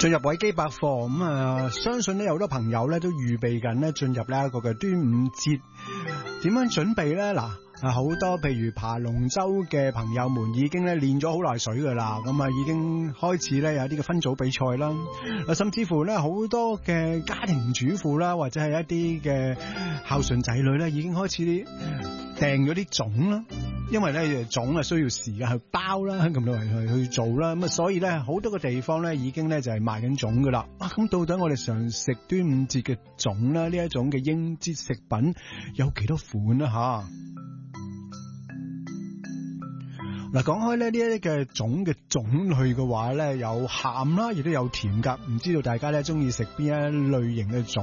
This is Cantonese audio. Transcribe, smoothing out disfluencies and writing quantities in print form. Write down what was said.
進入維基百貨咁相信咧有好多朋友咧都預備緊咧進入呢一個嘅端午節，點樣準備咧？嗱，好多譬如爬龍舟嘅朋友們已經咧練咗好耐水噶啦，咁已經開始咧有啲嘅分組比賽啦，甚至乎咧好多嘅家庭主婦啦，或者係一啲嘅孝順仔女咧，已經開始訂咗啲粽啦。因為咧粽需要時間去包啦，咁多人去做啦，咁所以咧好多個地方咧已經咧就係賣緊粽噶啦。咁到底我哋常食端午節嘅粽啦，呢一種嘅應節食品有幾多款啊？吓，嗱，講開咧呢一啲嘅粽嘅種類嘅話咧，有鹹啦，亦都有甜噶。唔知道大家咧中意食邊一類型嘅粽？